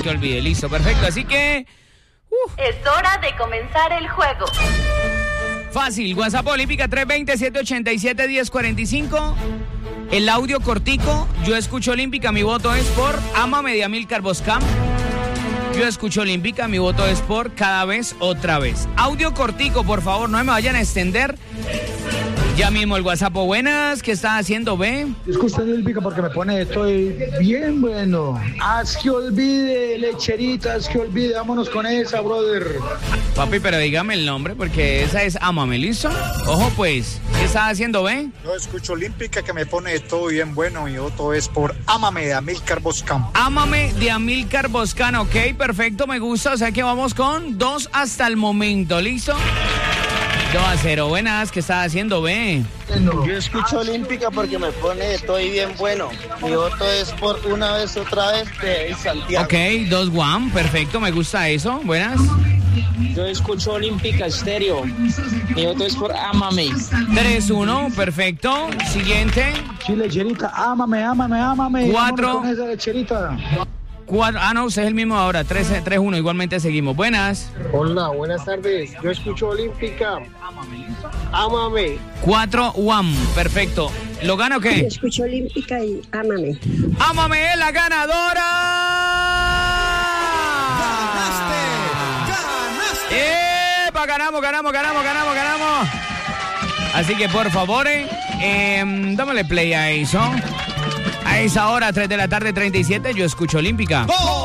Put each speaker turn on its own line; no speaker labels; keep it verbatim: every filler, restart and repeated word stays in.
que olvide. Listo, perfecto. Así que...
Uh. Es hora de comenzar el juego.
Fácil, WhatsApp Olímpica tres dos cero, siete ocho siete, uno cero cuatro cinco. El audio cortico, yo escucho Olímpica, mi voto es por Ámame de Amilcar Boscam. Yo escucho Olímpica, mi voto es por Cada Vez Otra Vez. Audio cortico, por favor, no me vayan a extender. Ya mismo el WhatsApp, buenas, ¿qué está haciendo, B?
Escucha Olímpica porque me pone, estoy bien bueno. Haz que olvide, lecherita, haz que olvide, vámonos con esa, brother.
Papi, pero dígame el nombre porque esa es Ámame, ¿listo? Ojo pues, ¿qué está haciendo, B?
Yo escucho Olímpica que me pone todo bien bueno, mi voto es por Ámame de Amilcar Boscán.
Ámame de Amilcar Boscán, ok, perfecto, me gusta, o sea que vamos con dos hasta el momento, ¿listo? dos a cero, buenas, ¿qué está haciendo, B?
Yo escucho Olímpica porque me pone estoy bien bueno. Mi voto es por Una Vez Otra Vez de Santiago.
Ok, dos one, perfecto, me gusta eso, buenas.
Yo escucho Olímpica Estéreo. Mi voto es por Ámame.
tres uno, perfecto. Siguiente.
Sí, lecherita, ámame, ámame, ámame.
cuatro.
Con esa lecherita.
Cuatro, ah, no, usted es el mismo ahora. tres uno, igualmente seguimos. Buenas.
Hola, buenas tardes. Yo escucho Olímpica. Ámame.
cuatro one, perfecto. ¿Lo gana o qué?
Yo escucho Olímpica y Ámame.
Ámame es la ganadora. ¡Epa! Ganamos, ganamos, ganamos, ganamos, ganamos. Así que por favor, eh, eh, dámosle play a eso. A esa hora, tres de la tarde, treinta y siete, yo escucho Olímpica. ¡Oh!